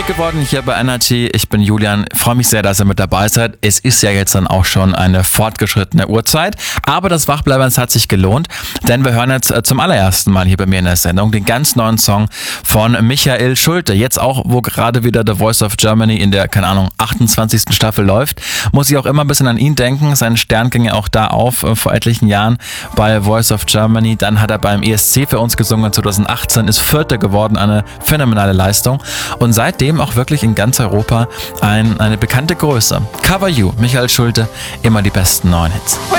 geworden hier bei Energy. Ich bin Julian. Freue mich sehr, dass ihr mit dabei seid. Es ist ja jetzt dann auch schon eine fortgeschrittene Uhrzeit. Aber das Wachbleiben hat sich gelohnt, denn wir hören jetzt zum allerersten Mal hier bei mir in der Sendung den ganz neuen Song von Michael Schulte. Jetzt auch, wo gerade wieder The Voice of Germany in der, 28. Staffel läuft, muss ich auch immer ein bisschen an ihn denken. Sein Stern ging ja auch da auf vor etlichen Jahren bei Voice of Germany. Dann hat er beim ESC für uns gesungen 2018, ist Vierter geworden, eine phänomenale Leistung. Und seitdem auch wirklich in ganz Europa eine bekannte Größe. Cover You, Michael Schulte, immer die besten neuen Hits.